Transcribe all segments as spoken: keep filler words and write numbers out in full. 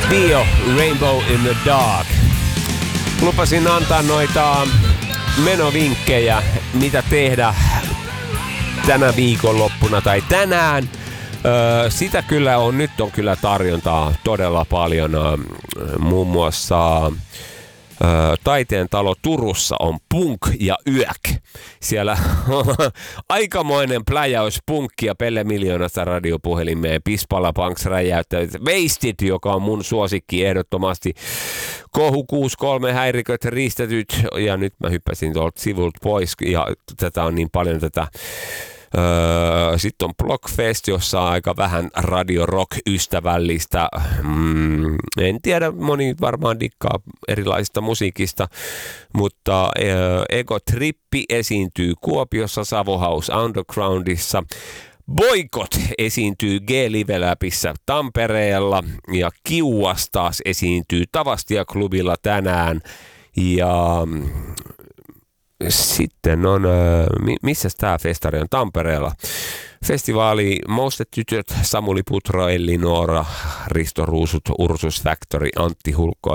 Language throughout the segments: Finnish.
Dio, Rainbow in the Dark. Lupasin antaa noita menovinkkejä, mitä tehdä tänä viikonloppuna tai tänään. Öö, sitä kyllä on, nyt on kyllä tarjontaa todella paljon. Öö, muun muassa öö, Taiteen talo Turussa on Punk ja Yök. Siellä on aikamoinen pläjäys punkkia Pelle Miljoonasta radiopuhelimeen. Pispala Punks räjäyttävät. Wasted, joka on mun suosikki ehdottomasti. Kohu kuusi kolme, häiriköt riistetyt. Ja nyt mä hyppäsin tuolta sivulta pois. Ja tätä on niin paljon tätä. Öö, sitten on Blockfest, jossa on aika vähän radio-rock-ystävällistä. Mm, en tiedä, moni varmaan dikkaa erilaisista musiikista, mutta öö, Ego Trippi esiintyy Kuopiossa, Savo House Undergroundissa. Boikot esiintyy G-Live Läpissä Tampereella ja Kiuas taas esiintyy Tavastia-klubilla tänään. Ja sitten on, missä tämä festari on? Tampereella. Festivaali Moustetytöt, Samuli Putro, Elli Noora, Risto Ruusut, Ursus Factory, Antti Hulkko.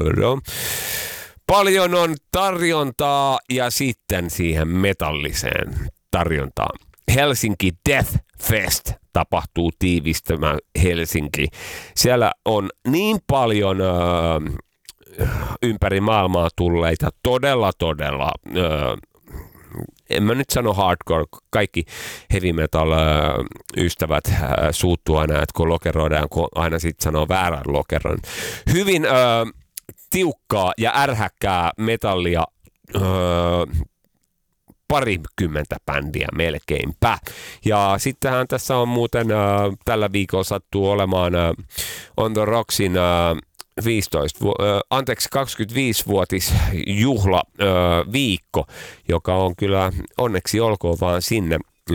Paljon on tarjontaa ja sitten siihen metalliseen tarjontaan. Helsinki Death Fest tapahtuu tiivistämään Helsinki. Siellä on niin paljon Öö, ympäri maailmaa tulleita todella, todella, öö, en mä nyt sano hardcore, kaikki heavy metal öö, ystävät öö, suuttuu aina, että kun lokeroidaan, kun aina sitten sanoo väärän lokeron. Hyvin öö, tiukkaa ja ärhäkkää metallia, öö, parikymmentä bändiä melkeinpä. Ja sittenhän tässä on muuten öö, tällä viikolla sattuu olemaan öö, On the Rocksin öö, viisitoista, anteeksi, kaksikymmentäviisivuotis juhla ö, viikko, joka on kyllä onneksi olkoon vaan sinne ö,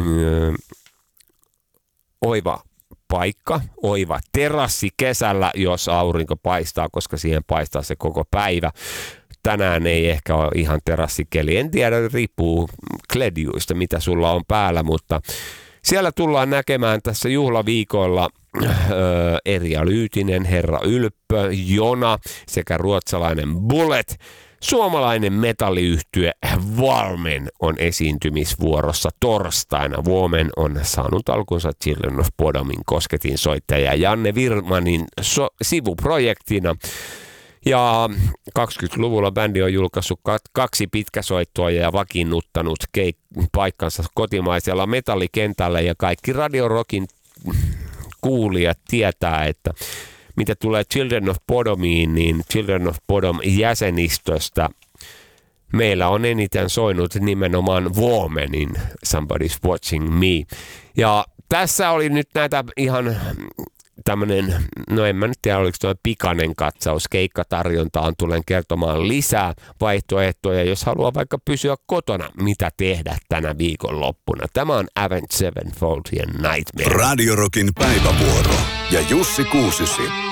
oiva paikka, oiva terassi kesällä, jos aurinko paistaa, koska siihen paistaa se koko päivä. Tänään ei ehkä ole ihan terassikeli, en tiedä, riippuu kledjuista, mitä sulla on päällä, mutta siellä tullaan näkemään tässä juhlaviikolla öö, Erja Lyytinen, Herra Ylppö, Jona sekä ruotsalainen Bullet. Suomalainen metalliyhtye Varmen on esiintymisvuorossa torstaina. Vuomen on saanut alkunsa Children of Bodomin kosketinsoittaja Janne Virmanin so- sivuprojektina. Ja kaksikymmentäluvulla bändi on julkaissut kaksi pitkäsoittoa ja vakiinnuttanut keik- paikkansa kotimaisella metallikentällä ja kaikki Radio Rockin kuulijat tietää, että mitä tulee Children of Bodomiin, niin Children of Bodom jäsenistöstä meillä on eniten soinut nimenomaan Womanin Somebody's Watching Me. Ja tässä oli nyt näitä ihan tämmönen, no en mä nyt tiedä, oliko tuo pikainen katsaus keikkatarjontaan, tulen kertomaan lisää vaihtoehtoja, jos haluaa vaikka pysyä kotona, mitä tehdä tänä viikonloppuna. Tämä on Avenged Sevenfold ja Nightmare. Radio Rockin päivävuoro ja Jussi Kuusisi.